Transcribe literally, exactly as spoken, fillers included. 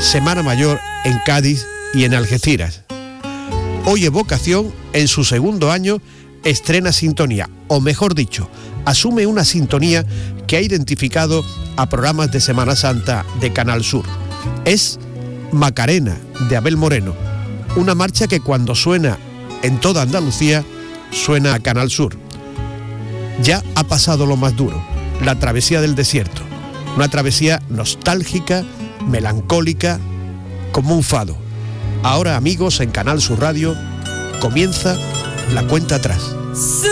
Semana Mayor en Cádiz y en Algeciras. Hoy Evocación, en su segundo año, estrena sintonía, o mejor dicho, asume una sintonía que ha identificado a programas de Semana Santa de Canal Sur. Es Macarena, de Abel Moreno, una marcha que cuando suena en toda Andalucía, suena a Canal Sur. Ya ha pasado lo más duro, la travesía del desierto, una travesía nostálgica, melancólica, como un fado. Ahora, amigos, en Canal Sur Radio comienza la cuenta atrás.